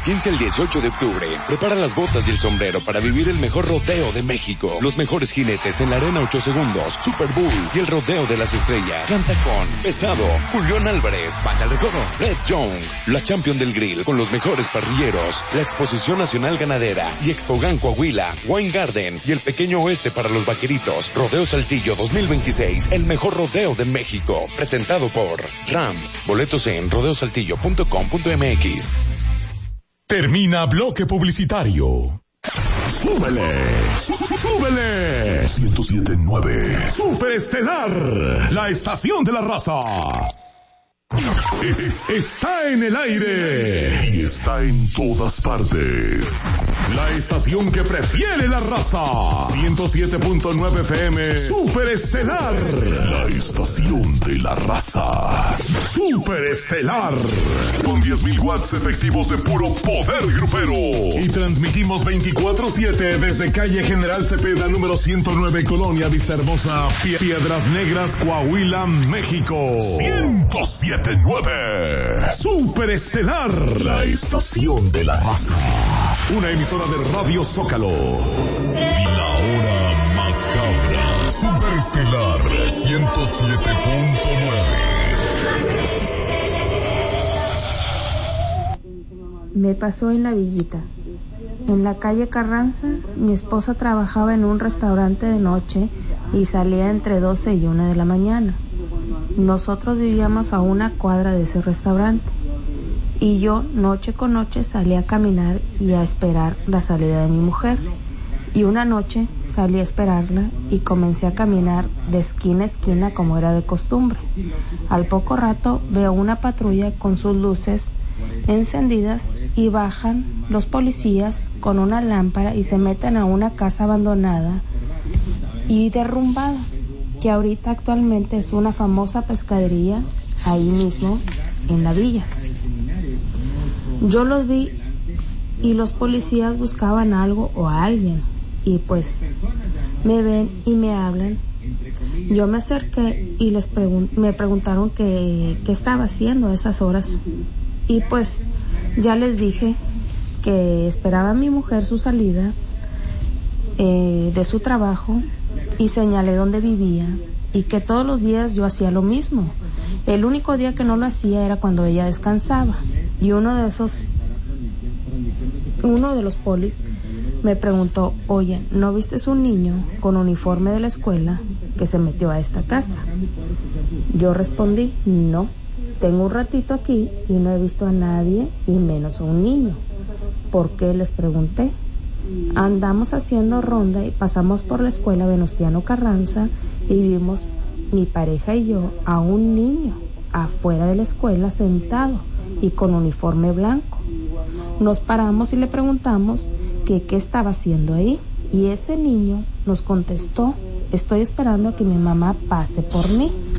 15 al 18 de octubre. Prepara las botas y el sombrero para vivir el mejor rodeo de México. Los mejores jinetes en la arena 8 segundos, Super Bull y el rodeo de las estrellas. Canta con Pesado, Julián Álvarez, Baja el Recodo, Red Young, la Champion del Grill con los mejores parrilleros, la Exposición Nacional Ganadera y Expogan Coahuila, Wine Garden y el Pequeño Oeste para los vaqueritos. Rodeo Saltillo 2026, el mejor rodeo de México. Presentado por RAM. Boletos en rodeosaltillo.com.mx. Termina bloque publicitario. ¡Súbele! ¡Súbele! 107.9 Super Estelar, la estación de la raza. Está en el aire y está en todas partes. La estación que prefiere la raza. 107.9 FM. Super Estelar. La estación de la raza. Super Estelar. Con 10.000 watts efectivos de puro poder grupero. Y transmitimos 24/7 desde calle General Cepeda, número 109, Colonia Vistahermosa, Piedras Negras, Coahuila, México. 107.9 Super Estelar, la estación de la raza. Una emisora de Radio Zócalo. Y la hora macabra. Super Estelar 107.9. Me pasó en la Villita. En la calle Carranza, mi esposa trabajaba en un restaurante de noche y salía entre 12 y 1 de la mañana. Nosotros vivíamos a una cuadra de ese restaurante y yo noche con noche salía a caminar y a esperar la salida de mi mujer. Y una noche salí a esperarla y comencé a caminar de esquina a esquina como era de costumbre. Al poco rato veo una patrulla con sus luces encendidas y bajan los policías con una lámpara y se meten a una casa abandonada y derrumbada, que ahorita actualmente es una famosa pescadería ahí mismo en la villa. Yo los vi y los policías buscaban algo o a alguien y pues me ven y me hablan. Yo me acerqué y me preguntaron qué estaba haciendo a esas horas y pues ya les dije que esperaba a mi mujer su salida de su trabajo y señalé dónde vivía y que todos los días yo hacía lo mismo. El único día que no lo hacía era cuando ella descansaba. Y uno de los polis me preguntó: oye, ¿no viste un niño con uniforme de la escuela que se metió a esta casa? Yo respondí: no, tengo un ratito aquí y no he visto a nadie y menos a un niño. ¿Por qué?, les pregunté. Andamos haciendo ronda y pasamos por la escuela Venustiano Carranza y vimos, mi pareja y yo, a un niño afuera de la escuela sentado y con uniforme blanco. Nos paramos y le preguntamos que qué estaba haciendo ahí y ese niño nos contestó: estoy esperando a que mi mamá pase por mí.